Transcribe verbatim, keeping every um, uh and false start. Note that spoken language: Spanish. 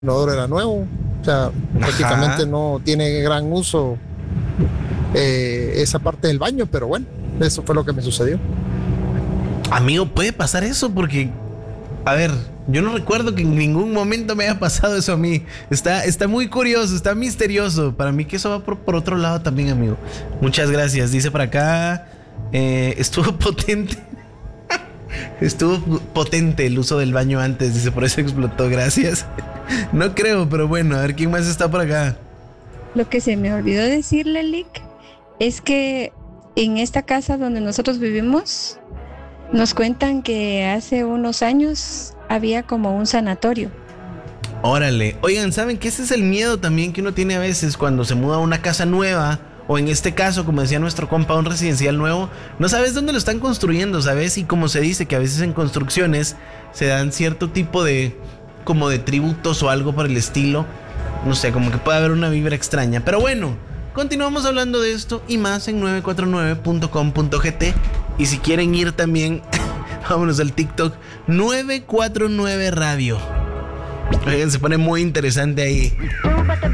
inodoro era nuevo, o sea, prácticamente no tiene gran uso eh, esa parte del baño, pero bueno, eso fue lo que me sucedió. Amigo, puede pasar eso porque, a ver, yo no recuerdo que en ningún momento me haya pasado eso a mí. Está, está muy curioso, está misterioso. Para mí que eso va por, por otro lado también, amigo. Muchas gracias. Dice por acá, eh, estuvo potente. Estuvo potente el uso del baño antes, dice, por eso explotó, gracias. No creo, pero bueno, a ver quién más está por acá. Lo que se me olvidó decirle, Lick, es que en esta casa donde nosotros vivimos, nos cuentan que hace unos años había como un sanatorio. Órale, oigan, ¿saben que ese es el miedo también que uno tiene a veces cuando se muda a una casa nueva? O en este caso, como decía nuestro compa, un residencial nuevo, no sabes dónde lo están construyendo, ¿sabes? Y como se dice que a veces en construcciones se dan cierto tipo de, como de tributos o algo por el estilo. No sé, como que puede haber una vibra extraña. Pero bueno, continuamos hablando de esto y más en nueve cuatro nueve punto com punto gt. Y si quieren ir también, vámonos al TikTok nueve cuatro nueve Radio. Oigan, se pone muy interesante ahí.